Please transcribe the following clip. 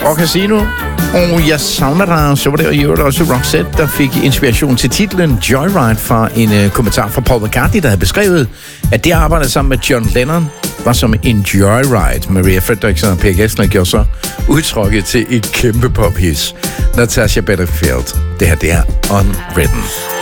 Rock Casino. Og jeg savner dig. Så var det jo også Roxette, der fik inspiration til titlen Joyride fra en kommentar fra Paul McCartney, der havde beskrevet, at det arbejde sammen med John Lennon var som en joyride. Maria Fredriksson og Per Gessler gjorde så udtrykket til et kæmpe pophis. Natasha Bedingfield. Det her, det er Unwritten.